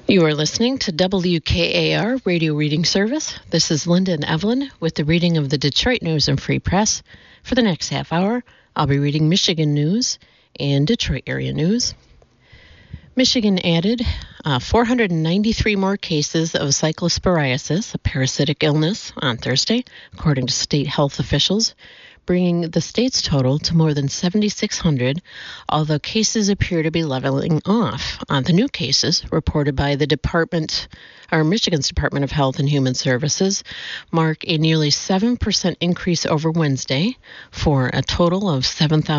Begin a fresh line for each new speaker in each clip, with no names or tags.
You are listening to WKAR Radio Reading Service. This is Linda and Evelyn with the reading of the Detroit News and Free Press. For the next half hour, I'll be reading Michigan news and Detroit area news. Michigan added 493 more cases of cyclosporiasis, a parasitic illness, on Thursday, according to state health officials, bringing the state's total to more than 7,600, although cases appear to be leveling off. The new cases reported by Michigan's Department of Health and Human Services mark a nearly 7% increase over Wednesday for a total of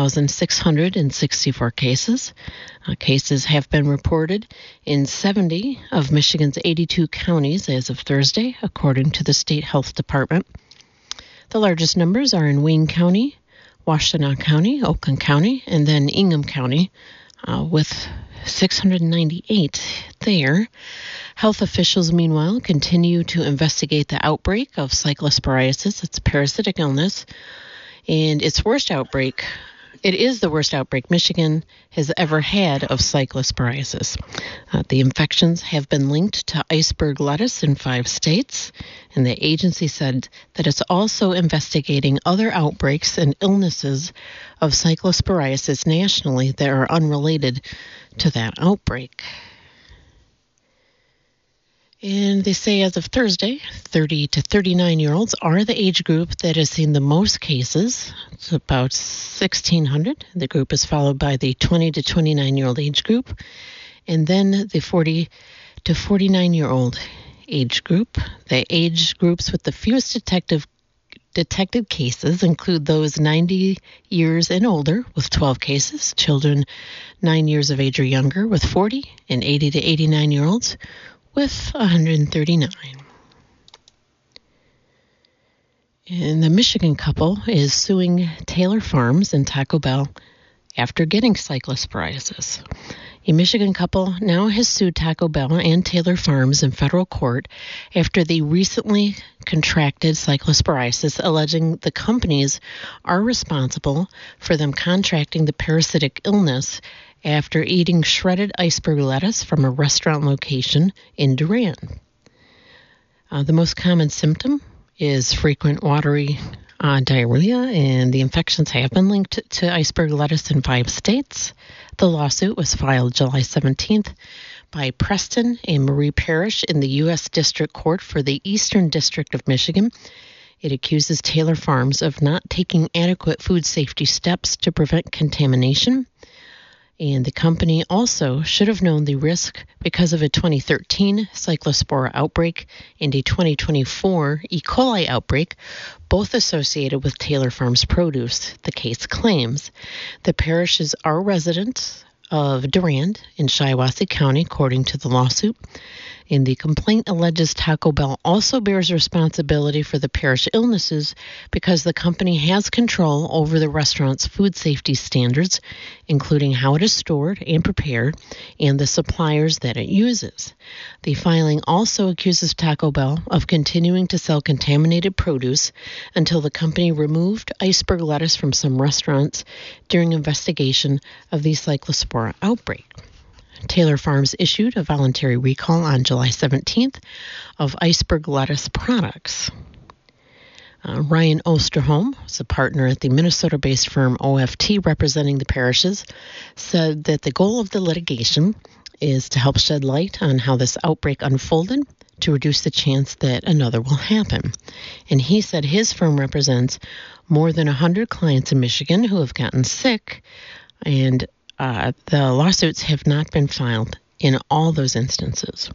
7,664 cases. Cases have been reported in 70 of Michigan's 82 counties as of Thursday, according to the state health department. The largest numbers are in Wayne County, Washtenaw County, Oakland County, and then Ingham County, with 698 there. Health officials, meanwhile, continue to investigate the outbreak of cyclosporiasis. It's a parasitic illness, and it is the worst outbreak Michigan has ever had of cyclosporiasis. The infections have been linked to iceberg lettuce in 5 states, and the agency said that it's also investigating other outbreaks and illnesses of cyclosporiasis nationally that are unrelated to that outbreak. And they say as of Thursday, 30 to 39-year-olds are the age group that has seen the most cases. It's about 1,600. The group is followed by the 20 to 29-year-old age group, and then the 40 to 49-year-old age group. The age groups with the fewest detected cases include those 90 years and older with 12 cases, children 9 years of age or younger with 40, and 80 to 89-year-olds with 139. And the Michigan couple is suing Taylor Farms and Taco Bell after getting cyclosporiasis. A Michigan couple now has sued Taco Bell and Taylor Farms in federal court after they recently contracted cyclosporiasis, alleging the companies are responsible for them contracting the parasitic illness after eating shredded iceberg lettuce from a restaurant location in Durand. The most common symptom is frequent watery diarrhea, and the infections have been linked to iceberg lettuce in 5 states. The lawsuit was filed July 17th by Preston and Marie Parrish in the U.S. District Court for the Eastern District of Michigan. It accuses Taylor Farms of not taking adequate food safety steps to prevent contamination. And the company also should have known the risk because of a 2013 cyclospora outbreak and a 2024 E. coli outbreak, both associated with Taylor Farms produce, the case claims. The parishes are residents of Durand in Shiawassee County, according to the lawsuit. And the complaint alleges Taco Bell also bears responsibility for the parish illnesses because the company has control over the restaurant's food safety standards, including how it is stored and prepared, and the suppliers that it uses. The filing also accuses Taco Bell of continuing to sell contaminated produce until the company removed iceberg lettuce from some restaurants during investigation of the cyclospora outbreak. Taylor Farms issued a voluntary recall on July 17th of iceberg lettuce products. Ryan Osterholm, who's a partner at the Minnesota-based firm OFT representing the parishes, said that the goal of the litigation is to help shed light on how this outbreak unfolded to reduce the chance that another will happen. And he said his firm represents more than 100 clients in Michigan who have gotten sick, and the lawsuits have not been filed in all those instances.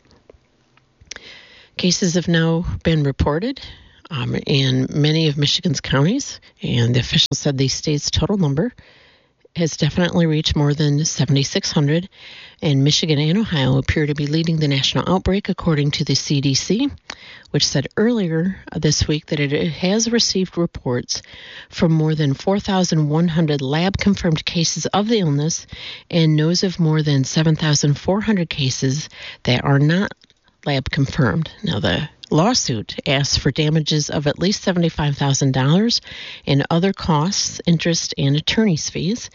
Cases have now been reported in many of Michigan's counties, and the officials said the state's total number has definitely reached more than 7,600, and Michigan and Ohio appear to be leading the national outbreak, according to the CDC, which said earlier this week that it has received reports from more than 4,100 lab-confirmed cases of the illness and knows of more than 7,400 cases that are not lab-confirmed. Now, the lawsuit asks for damages of at least $75,000 and other costs, interest, and attorney's fees.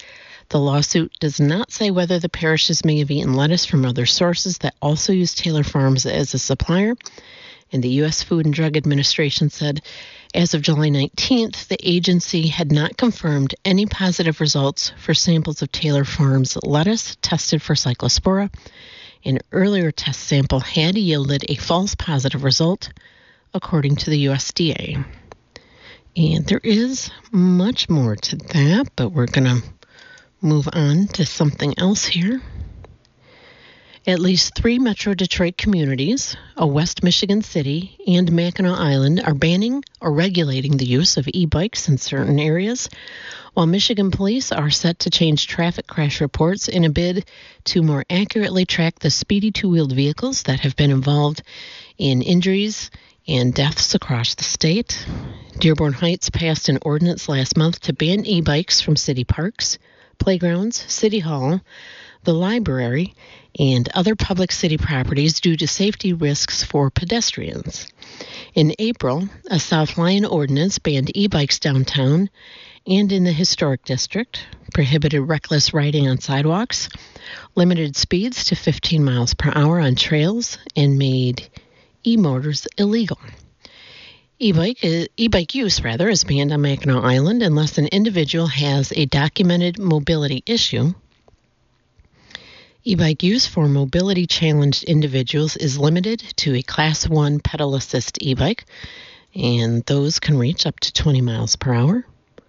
The lawsuit does not say whether the parishes may have eaten lettuce from other sources that also use Taylor Farms as a supplier. And the U.S. Food and Drug Administration said as of July 19th, the agency had not confirmed any positive results for samples of Taylor Farms lettuce tested for Cyclospora. An earlier test sample had yielded a false positive result, according to the USDA. And there is much more to that, but we're going to move on to something else here. At least 3 Metro Detroit communities, a West Michigan city, and Mackinac Island are banning or regulating the use of e-bikes in certain areas, while Michigan police are set to change traffic crash reports in a bid to more accurately track the speedy two-wheeled vehicles that have been involved in injuries and deaths across the state. Dearborn Heights passed an ordinance last month to ban e-bikes from city parks, playgrounds, city hall, the library, and other public city properties due to safety risks for pedestrians. In April, a South Lyon ordinance banned e-bikes downtown and in the historic district, prohibited reckless riding on sidewalks, limited speeds to 15 miles per hour on trails, and made e-motors illegal. E-bike use is banned on Mackinac Island unless an individual has a documented mobility issue. E-bike use for mobility-challenged individuals is limited to a Class 1 pedal assist e-bike, and those can reach up to 20 miles per hour.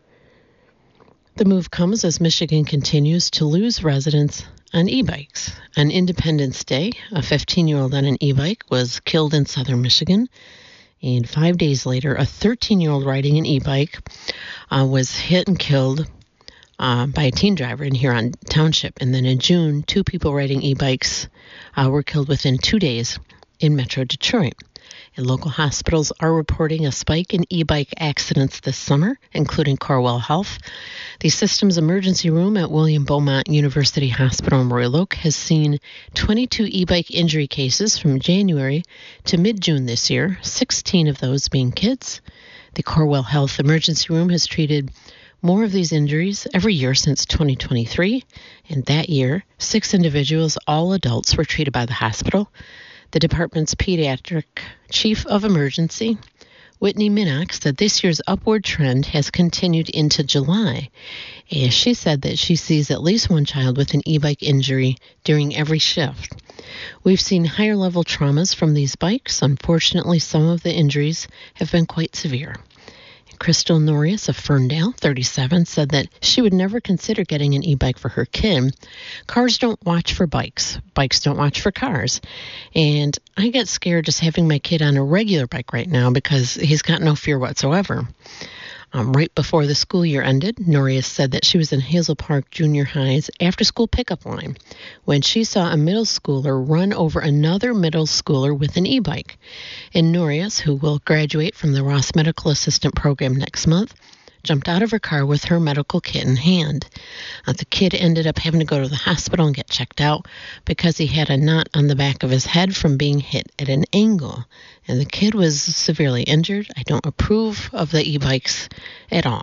The move comes as Michigan continues to lose residents on e-bikes. On Independence Day, a 15-year-old on an e-bike was killed in southern Michigan, and 5 days later, a 13-year-old riding an e-bike was hit and killed by a teen driver in Huron Township. And then in June, 2 people riding e-bikes were killed within 2 days in Metro Detroit. And local hospitals are reporting a spike in e-bike accidents this summer, including Corewell Health. The system's emergency room at William Beaumont University Hospital in Royal Oak has seen 22 e-bike injury cases from January to mid-June this year, 16 of those being kids. The Corewell Health emergency room has treated more of these injuries every year since 2023, and that year, 6 individuals, all adults, were treated by the hospital. The department's pediatric chief of emergency, Whitney Minnock, said this year's upward trend has continued into July. And she said that she sees at least one child with an e-bike injury during every shift. We've seen higher level traumas from these bikes. Unfortunately, some of the injuries have been quite severe. Crystal Norris of Ferndale, 37, said that she would never consider getting an e-bike for her kid. Cars don't watch for bikes. Bikes don't watch for cars. And I get scared just having my kid on a regular bike right now because he's got no fear whatsoever. Right before the school year ended, Norris said that she was in Hazel Park Junior High's after-school pickup line when she saw a middle schooler run over another middle schooler with an e-bike. And Norris, who will graduate from the Ross Medical Assistant Program next month, jumped out of her car with her medical kit in hand. The kid ended up having to go to the hospital and get checked out because he had a knot on the back of his head from being hit at an angle. And the kid was severely injured. I don't approve of the e-bikes at all.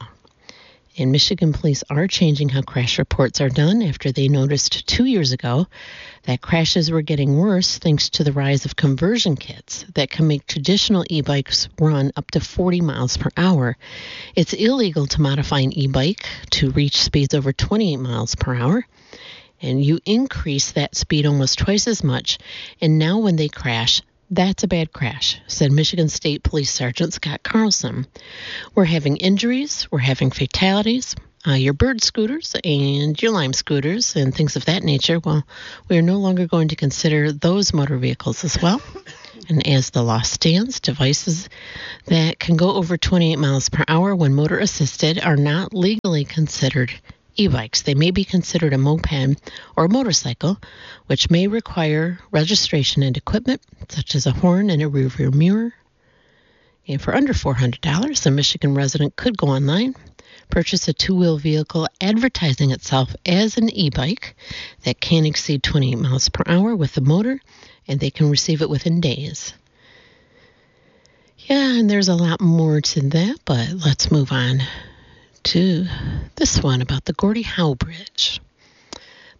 And Michigan police are changing how crash reports are done after they noticed 2 years ago that crashes were getting worse thanks to the rise of conversion kits that can make traditional e-bikes run up to 40 miles per hour. It's illegal to modify an e-bike to reach speeds over 28 miles per hour. And you increase that speed almost twice as much. And now when they crash, that's a bad crash, said Michigan State Police Sergeant Scott Carlson. We're having injuries, we're having fatalities. Your bird scooters and your lime scooters and things of that nature, well, we are no longer going to consider those motor vehicles as well. And as the law stands, devices that can go over 28 miles per hour when motor assisted are not legally considered e-bikes. They may be considered a moped or a motorcycle, which may require registration and equipment, such as a horn and a rear mirror. And for under $400, a Michigan resident could go online, purchase a two-wheel vehicle advertising itself as an e-bike that can exceed 28 miles per hour with a motor, and they can receive it within days. Yeah, and there's a lot more to that, but let's move on to this one about the Gordie Howe Bridge.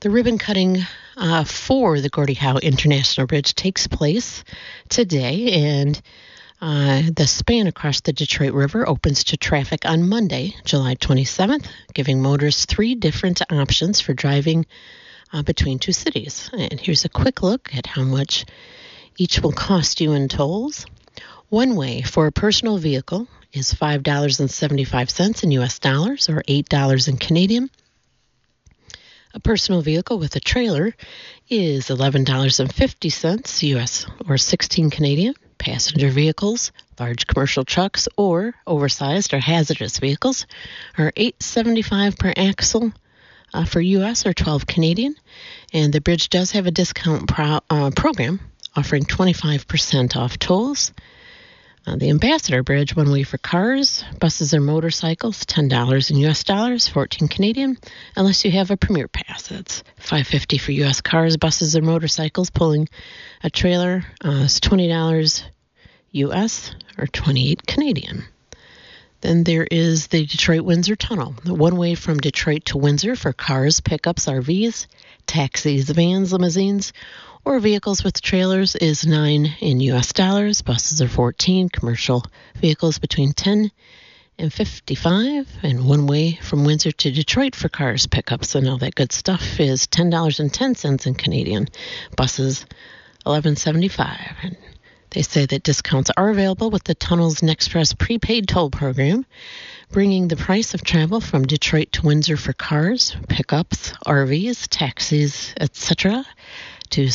The ribbon cutting for the Gordie Howe International Bridge takes place today, and the span across the Detroit River opens to traffic on Monday, July 27th, giving motorists 3 different options for driving between 2 cities. And here's a quick look at how much each will cost you in tolls. One way for a personal vehicle is $5.75 in U.S. dollars or $8 in Canadian. A personal vehicle with a trailer is $11.50 U.S. or 16 Canadian. Passenger vehicles, large commercial trucks, or oversized or hazardous vehicles are $8.75 per axle for U.S. or 12 Canadian. And the bridge does have a discount program offering 25% off tolls. The Ambassador Bridge, one way for cars, buses, or motorcycles, $10 in U.S. dollars, 14 Canadian, unless you have a Premier Pass. That's $5.50 for U.S. cars, buses, or motorcycles. Pulling a trailer is $20 U.S. or 28 Canadian. Then there is the Detroit-Windsor Tunnel, the one way from Detroit to Windsor for cars, pickups, RVs, taxis, vans, limousines, or vehicles with trailers is $9 in U.S. dollars. Buses are $14. Commercial vehicles between $10 and $55. And one way from Windsor to Detroit for cars, pickups, and all that good stuff is $10.10 in Canadian. Buses, $11.75. And they say that discounts are available with the tunnel's Nexpress prepaid toll program, bringing the price of travel from Detroit to Windsor for cars, pickups, RVs, taxis, etc., to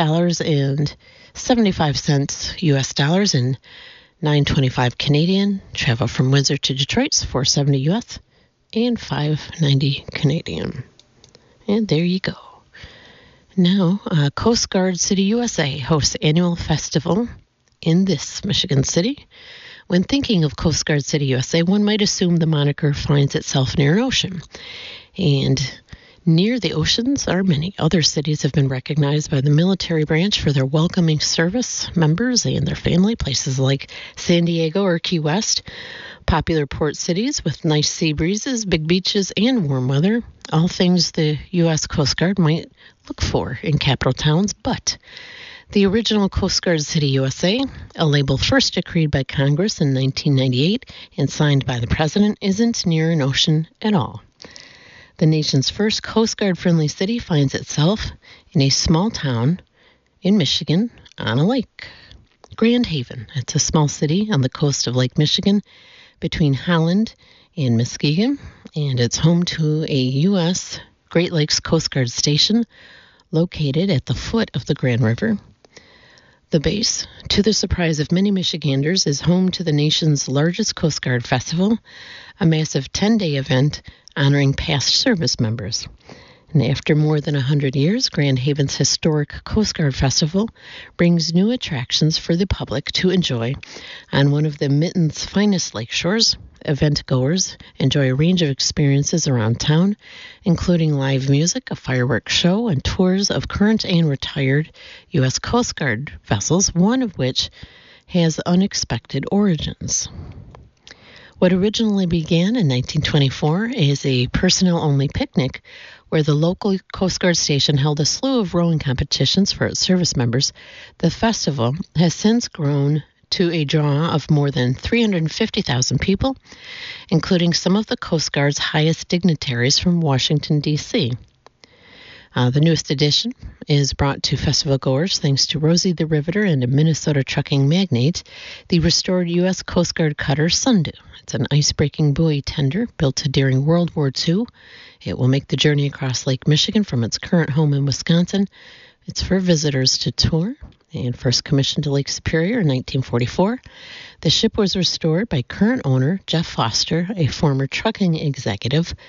$6.75 U.S. dollars and $9.25 Canadian. Travel from Windsor to Detroit is $4.70 U.S. and $5.90 Canadian. And there you go. Now, Coast Guard City USA hosts annual festival in this Michigan city. When thinking of Coast Guard City USA, one might assume the moniker finds itself near an ocean. And near the oceans are many other cities have been recognized by the military branch for their welcoming service members and their family. Places like San Diego or Key West, popular port cities with nice sea breezes, big beaches, and warm weather. All things the U.S. Coast Guard might look for in capital towns, but the original Coast Guard City USA, a label first decreed by Congress in 1998 and signed by the President, isn't near an ocean at all. The nation's first Coast Guard-friendly city finds itself in a small town in Michigan on a lake. Grand Haven. It's a small city on the coast of Lake Michigan between Holland and Muskegon, and it's home to a U.S. Great Lakes Coast Guard station located at the foot of the Grand River. The base, to the surprise of many Michiganders, is home to the nation's largest Coast Guard festival, a massive 10-day event honoring past service members. And after more than 100 years, Grand Haven's historic Coast Guard Festival brings new attractions for the public to enjoy on one of the Mitten's finest lake shores. Event goers enjoy a range of experiences around town, including live music, a fireworks show, and tours of current and retired U.S. Coast Guard vessels, one of which has unexpected origins. What originally began in 1924 as a personnel-only picnic where the local Coast Guard station held a slew of rowing competitions for its service members, the festival has since grown to a draw of more than 350,000 people, including some of the Coast Guard's highest dignitaries from Washington, D.C. The newest edition is brought to festival goers thanks to Rosie the Riveter and a Minnesota trucking magnate, the restored U.S. Coast Guard cutter Sundew. It's an ice-breaking buoy tender built during World War II. It will make the journey across Lake Michigan from its current home in Wisconsin. It's for visitors to tour and first commissioned to Lake Superior in 1944. The ship was restored by current owner Jeff Foster, a former trucking executive